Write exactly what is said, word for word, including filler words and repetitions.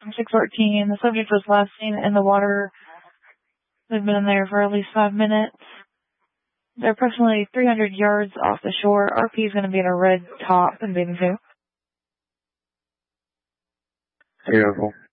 six fourteen. The subject was last seen in the water. They've been in there for at least five minutes. They're approximately three hundred yards off the shore. R P is going to be at a red top in bathing suit. Beautiful.